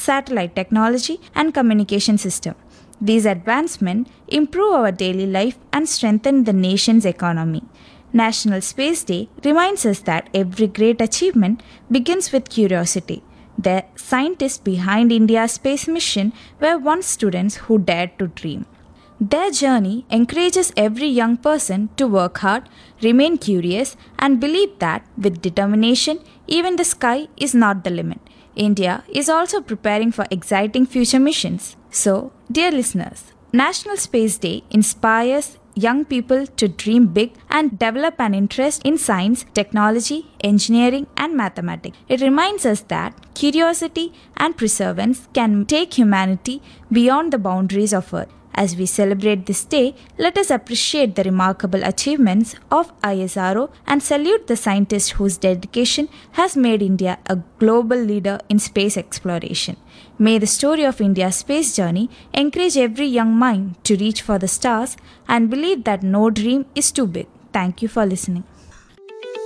satellite technology, and communication system. These advancements improve our daily life and strengthen the nation's economy. National Space Day reminds us that every great achievement begins with curiosity. The scientists behind India's space mission were once students who dared to dream. Their journey encourages every young person to work hard, remain curious, and believe that with determination, even the sky is not the limit. India is also preparing for exciting future missions. So, dear listeners, National Space Day inspires young people to dream big and develop an interest in science, technology, engineering, and mathematics. It reminds us that curiosity and perseverance can take humanity beyond the boundaries of Earth. As we celebrate this day, let us appreciate the remarkable achievements of ISRO and salute the scientists whose dedication has made India a global leader in space exploration. May the story of India's space journey encourage every young mind to reach for the stars and believe that no dream is too big. Thank you for listening.